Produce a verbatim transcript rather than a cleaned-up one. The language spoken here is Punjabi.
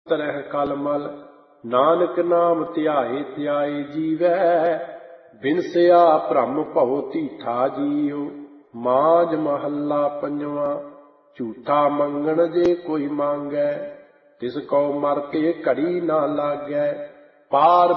ਤਰਹਿ ਕਲਮਲ। ਨਾਨਕ ਨਾਮ ਧਿਆਏ ਧਿਆਏ ਜੀਵੈ, ਬਿਨਸਿਆ ਭ੍ਰਮ ਭਉ ਧੀਠਾ ਜੀਉ। ਮਾਝ ਮਹੱਲਾ ਪੰਜਵਾਂ। ਝੂਠਾ ਮੰਗਣ ਜੇ ਕੋਈ ਮੰਗੈ, ਤਿਸ ਕਉ ਮਰ ਕੇ ਘੜੀ ਨਾ ਲਾਗੈ। ਪਾਰ